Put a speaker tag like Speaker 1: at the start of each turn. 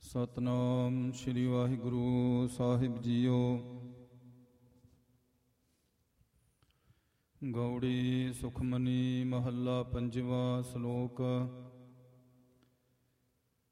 Speaker 1: ਸਤਨਾਮ ਸ਼੍ਰੀ ਵਾਹਿਗੁਰੂ ਸਾਹਿਬ JIO. Gauri Sukhmani ਮਹੱਲਾ ਪੰਜਵਾ। ਸ਼ਲੋਕ